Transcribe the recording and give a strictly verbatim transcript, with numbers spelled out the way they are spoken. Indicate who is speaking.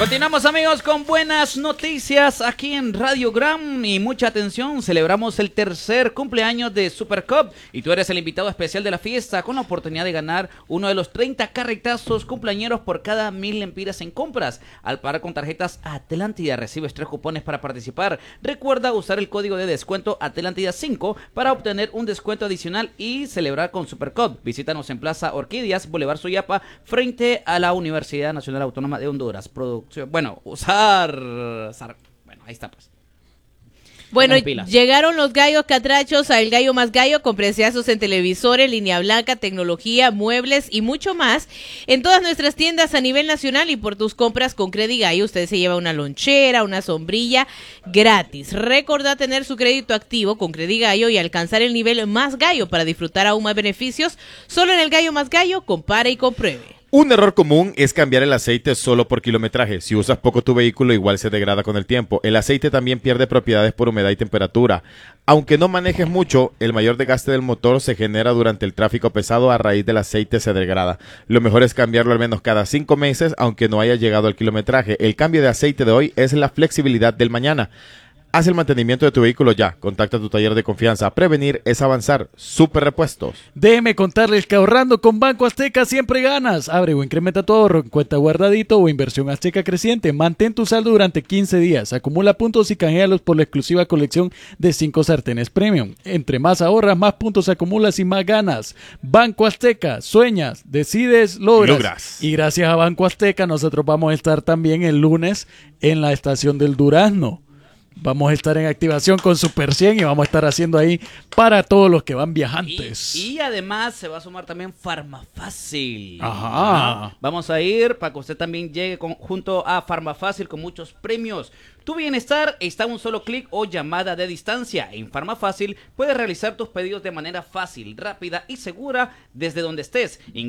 Speaker 1: Continuamos, amigos, con buenas noticias aquí en Radio Gram y mucha atención. Celebramos el tercer cumpleaños de Super Cup y tú eres el invitado especial de la fiesta con la oportunidad de ganar uno de los treinta carretazos cumpleañeros por cada mil lempiras en compras. Al pagar con tarjetas Atlántida recibes tres cupones para participar. Recuerda usar el código de descuento Atlántida cinco para obtener un descuento adicional y celebrar con Super Cup. Visítanos en Plaza Orquídeas, Boulevard Suyapa, frente a la Universidad Nacional Autónoma de Honduras. Producción, bueno, usar, usar, bueno, ahí está pues.
Speaker 2: Bueno, llegaron los gallos catrachos a El Gallo Más Gallo con preciazos en televisores, línea blanca, tecnología, muebles y mucho más en todas nuestras tiendas a nivel nacional, y por tus compras con Credigallo usted se lleva una lonchera, una sombrilla gratis. Recordá tener su crédito activo con Credigallo y alcanzar el nivel más gallo para disfrutar aún más beneficios. Solo en El Gallo Más Gallo, compare y compruebe.
Speaker 3: Un error común es cambiar el aceite solo por kilometraje. Si usas poco tu vehículo, igual se degrada con el tiempo. El aceite también pierde propiedades por humedad y temperatura. Aunque no manejes mucho, el mayor desgaste del motor se genera durante el tráfico pesado a raíz del aceite se degrada. Lo mejor es cambiarlo al menos cada cinco meses, aunque no haya llegado al kilometraje. El cambio de aceite de hoy es la flexibilidad del mañana. Haz el mantenimiento de tu vehículo ya. Contacta a tu taller de confianza. Prevenir es avanzar. Super Repuestos.
Speaker 4: Déjeme contarles que ahorrando con Banco Azteca siempre ganas. Abre o incrementa tu ahorro en cuenta guardadito o inversión Azteca creciente. Mantén tu saldo durante quince días. Acumula puntos y canjealos por la exclusiva colección de cinco sartenes premium. Entre más ahorras, más puntos acumulas y más ganas. Banco Azteca. Sueñas, decides, logras.
Speaker 3: Logras.
Speaker 4: Y gracias a Banco Azteca nosotros vamos a estar también el lunes en la estación del Durazno. Vamos a estar en activación con Super cien y vamos a estar haciendo ahí para todos los que van viajantes.
Speaker 1: Y, y además se va a sumar también Farmafácil.
Speaker 4: Ajá.
Speaker 1: Vamos a ir para que usted también llegue con, junto a Farmafácil con muchos premios. Tu bienestar está a un solo clic o llamada de distancia. En Farmafácil puedes realizar tus pedidos de manera fácil, rápida y segura desde donde estés.